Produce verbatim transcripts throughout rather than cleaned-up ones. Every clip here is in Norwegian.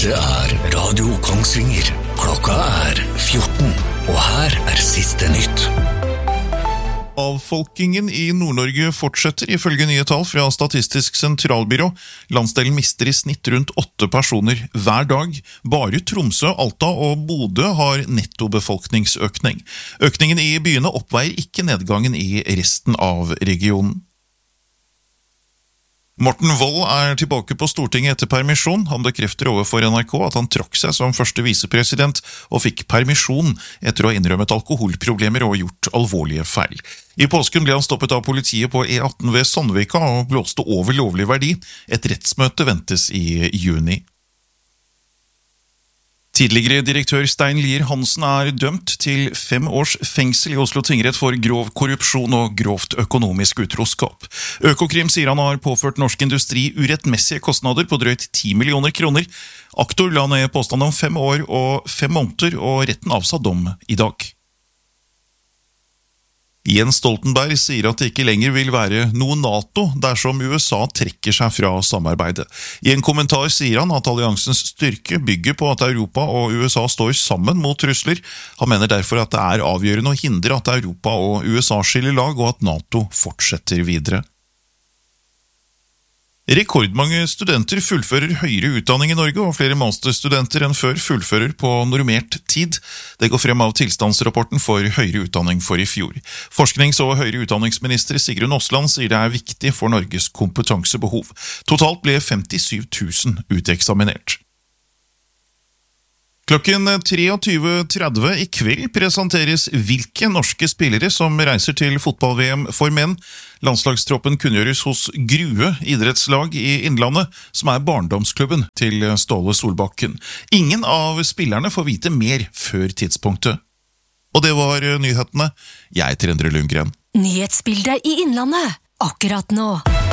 Dette er Radio Kongsvinger. Klokka er fjorten, og her er siste nytt. Avfolkingen i Nord-Norge fortsetter ifølge nye tall fra Statistisk sentralbyrå. Landsdelen mister i snitt rundt åtte personer hver dag. Bare Tromsø, Alta og Bodø har nettobefolkningsøkning. Økningen i byene oppveier ikke nedgangen i resten av regionen. Morten Wold er tilbake på Stortinget etter permisjon. Han bekrefter overfor N R K at han trakk seg som første visepresident og fikk permisjon etter å ha innrømmet alkoholproblemer og gjort alvorlige feil. I påsken ble han stoppet av politiet på E atten ved Sandvika og blåste over lovlig verdi. Et rettsmøte ventes i juni. Tidligere direktør Stein Lier Hansen er dømt til fem års fengsel i Oslo tingrett for grov korrupsjon og grovt økonomisk utroskap. Økokrim sier han har påført norsk industri urettmessige kostnader på drøyt ti millioner kroner. Aktor la ned påstand om fem år og fem måneder, og retten avsa dom i dag. Jens Stoltenberg sier at det ikke lenger vil være noe NATO dersom U S A trekker seg fra samarbeidet. I en kommentar sier han at alliansens styrke bygger på at Europa og U S A står sammen mot trusler. Han mener derfor at det er avgjørende å hindre at Europa og U S A skiller lag, og at NATO fortsetter videre. Rekordmange studenter fullfører høyere utdanning i Norge, og flere masterstudenter enn før fullfører på normert tid. Det går frem av tilstandsrapporten for høyere utdanning for i fjor. Forsknings- og høyere utdanningsminister Sigrun Osland sier det er viktig for Norges kompetansebehov. Totalt ble femtisyv tusen uteksaminert. Klokken tjuetre tretti i kveld presenteres hvilke norske spillere som reiser til fotball-V M for menn. Landslagstroppen kunngjøres hos Grue idrettslag i Innlandet, som er barndomsklubben til Ståle Solbakken. Ingen av spillerne får vite mer før tidspunktet. Og det var nyhetene. Jeg heter Endre Lundgren. Nyhetsbildet i Innlandet, akkurat nå.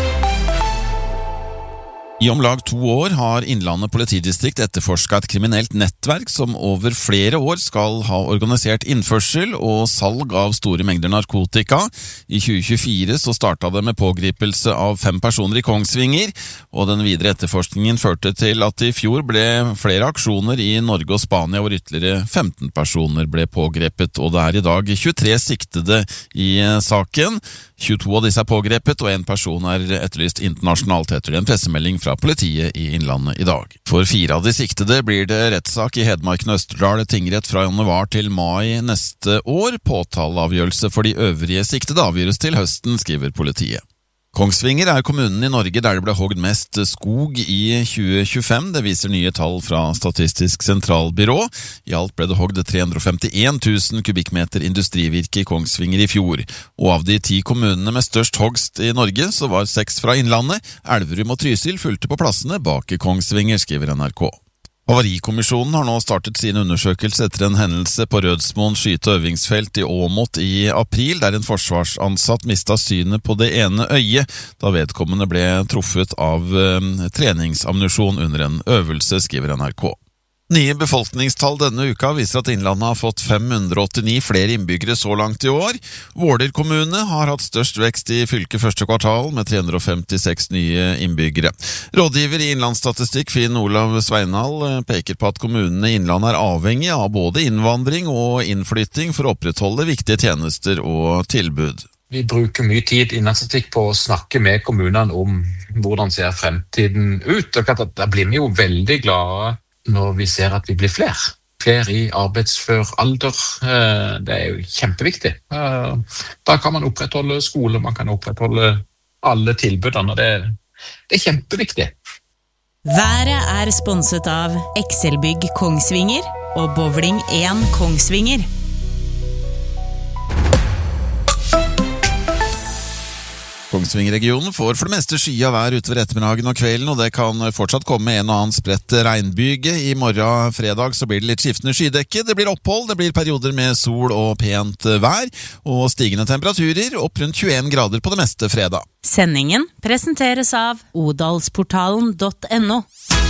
I om lag to år har Innlandet politidistrikt etterforsket et kriminelt nettverk som over flere år skal ha organisert innførsel og salg av store mengder narkotika. I tjue tjuefire så startet det med pågripelse av fem personer i Kongsvinger, og den videre etterforskningen førte til at i fjor ble flere aksjoner i Norge og Spania hvor ytterligere femten personer ble pågrepet, og det er i dag tjuetre siktede i saken. tjueto av disse er pågrepet, og en person er etterlyst internasjonalt etter en pressemelding fra politiet i Innlandet i dag. For fire av de siktede blir det rettssak i Hedmarken Østerdal tingrett fra januar til mai neste år. Påtaleavgjørelse for de øvrige siktede avgjøres til høsten, skriver politiet. Kongsvinger er kommunen i Norge der det ble hogd mest skog i tjue tjuefem. Det viser nye tall fra Statistisk sentralbyrå. I alt ble det hogd tre hundre og femtien tusen kubikkmeter industrivirke i Kongsvinger i fjor. Og av de ti kommunene med størst hogst i Norge, så var seks fra Innlandet. Elverum og Trysil fulgte på plassene bak i Kongsvinger, skriver N R K. Havarikommisjonen har nå startet sin undersøkelse etter en hendelse på Rødsmoen skyte- og øvingsfelt i Åmot i april, der en forsvarsansatt mistet synet på det ene øyet, da vedkommende ble truffet av eh, treningsammunisjon under en øvelse, skriver N R K. Nye befolkningstall denne uka viser at Innlandet har fått fem hundre og åttini flere innbyggere så langt i år. Våler kommune har hatt størst vekst i fylket første kvartal med tre hundre og femtiseks nye innbyggere. Rådgiver i Innlandsstatistikk Finn Olav Sveinal peker på at kommunene i Innlandet er avhengig av både innvandring og innflytting for å opprettholde viktige tjenester og tilbud. Vi bruker mye tid i Innlandsstatistikk på å snakke med kommunene om hvordan ser fremtiden ut, og da blir vi jo veldig glade når vi ser at vi blir flere. Flere i arbeidsfør alder. Det er jo kjempeviktig. Da kan man opprettholde skole, man kan opprettholde alle tilbudene, og det, det er kjempeviktig. Været er sponset av Excelbygg Kongsvinger og Bowling én Kongsvinger. Kongsvinger-regionen får for det meste sky av vær utover ettermiddagen og kvelden, og det kan fortsatt komme en og annen spredt regnbyge. I morgen fredag så blir det litt skiftende skydekke, det blir opphold, det blir perioder med sol og pent vær, og stigende temperaturer opp rundt tjueen grader på det meste fredag. Sendingen presenteres av odalsportalen punktum no.